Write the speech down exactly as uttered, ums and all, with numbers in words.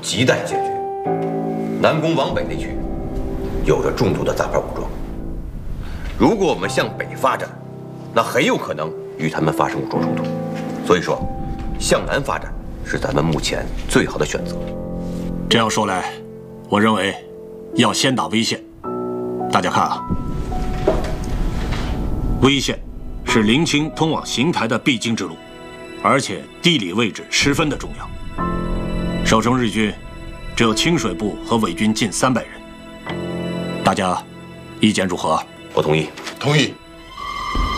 亟待解决。南宫往北地区有着众多的杂牌武装，如果我们向北发展，那很有可能与他们发生武装冲突。所以说，向南发展是咱们目前最好的选择。 这样说来，我认为要先打威县。大家看啊，威县是临清通往邢台的必经之路，而且地理位置十分的重要。守城日军只有清水部和伪军近三百人，大家意见如何？ 我同意。 同意。